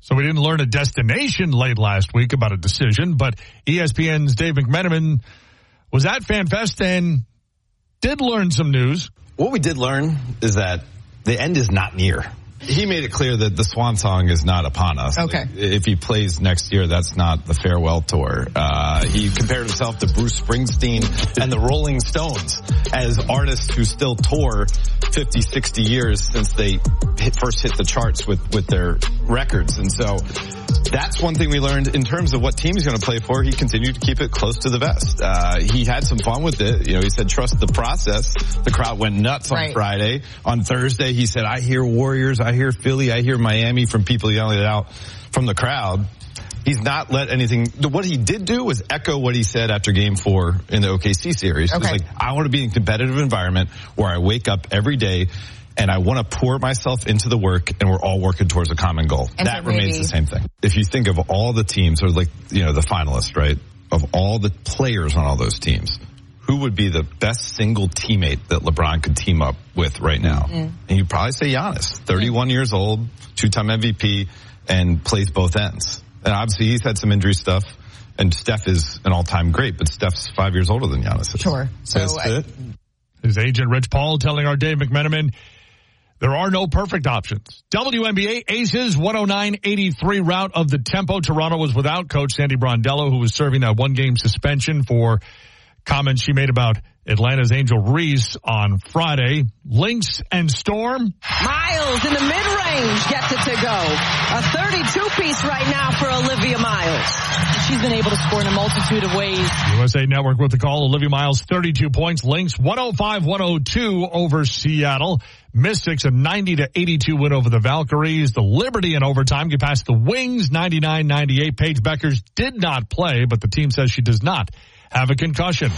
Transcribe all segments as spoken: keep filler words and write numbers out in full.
So we didn't learn a destination late last week about a decision, but E S P N's Dave McMenamin was at FanFest and did learn some news. What we did learn is that the end is not near. He made it clear that the swan song is not upon us. Okay. If he plays next year, that's not the farewell tour. Uh, he compared himself to Bruce Springsteen and the Rolling Stones as artists who still tour fifty, sixty years since they hit, first hit the charts with, with their records. And so that's one thing we learned in terms of what team he's going to play for. He continued to keep it close to the vest. Uh, he had some fun with it. You know, he said, trust the process. The crowd went nuts on right. Friday. On Thursday, he said, I hear Warriors, I hear Philly, I hear Miami from people yelling it out from the crowd. He's not let anything, what he did do was echo what he said after game four in the O K C series. Okay. It was like, I want to be in a competitive environment where I wake up every day and I want to pour myself into the work, and we're all working towards a common goal. And that so remains maybe, the same thing. If you think of all the teams, or like, you know, the finalists, right, of all the players on all those teams, who would be the best single teammate that LeBron could team up with right now? Mm. And you'd probably say Giannis, thirty-one mm. years old, two-time M V P, and plays both ends. And obviously he's had some injury stuff, and Steph is an all-time great, but Steph's five years older than Giannis is. Sure. So I, his agent Rich Paul telling our Dave McMenamin, there are no perfect options. W N B A Aces one oh nine eighty-three route of the tempo. Toronto was without coach Sandy Brondello, who was serving that one-game suspension for comments she made about Atlanta's Angel Reese on Friday. Lynx and Storm. Miles in the mid-range gets it to go. A thirty-two piece right now for Olivia Miles. She's been able to score in a multitude of ways. U S A Network with the call. Olivia Miles, thirty-two points. Lynx, one oh five one oh two over Seattle. Mystics, a ninety to eighty-two win over the Valkyries. The Liberty in overtime get past the Wings, ninety-nine ninety-eight. Paige Beckers did not play, but the team says she does not have a concussion.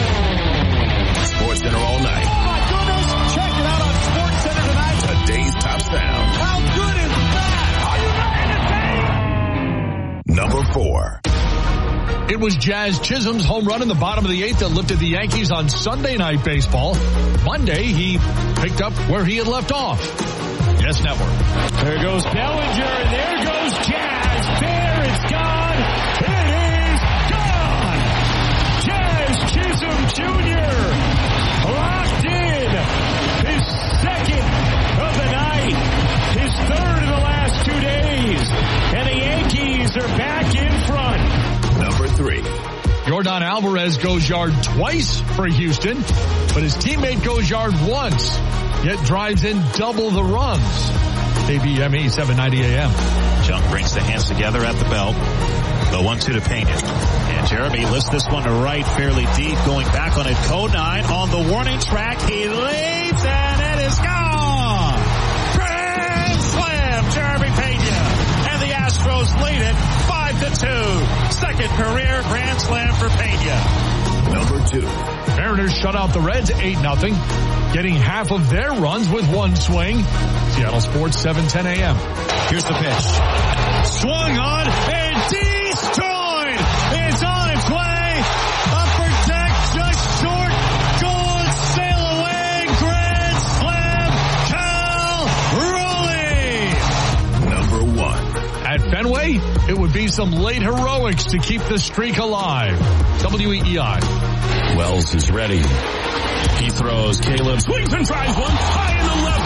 Sports Center all night. Oh my goodness! Check it out on Sports Center tonight. Today's top sound. How good is that? Are you ready to take? Number four. It was Jazz Chisholm's home run in the bottom of the eighth that lifted the Yankees on Sunday Night Baseball. Monday, he picked up where he had left off. Yes Network. There goes Bellinger, and there goes Jazz. There, it's gone. It is gone. Jazz Chisholm Junior locked in his second of the night, his third in the last two days, and the Yankees are back in front. Number three. Yordan Alvarez goes yard twice for Houston, but his teammate goes yard once, yet drives in double the runs. K B M E seven ninety A M. Junk brings the hands together at the belt. The one two to Pena. And Jeremy lifts this one to right fairly deep, going back on it. Code nine on the warning track. He leads, and it is gone. Grand slam, Jeremy Pena. And the Astros lead it five to two. Second career grand slam for Pena. Number two. Mariners shut out the Reds eight nothing, getting half of their runs with one swing. Seattle Sports seven ten A M. Here's the pitch. Swung on and destroyed. It's on its way. Upper deck just short. Going sail away. Grand slam. Cal Raleigh. Number one. At Fenway, it would be some late heroics to keep the streak alive. W E E I. Wells is ready. He throws. Caleb swings and tries one high in the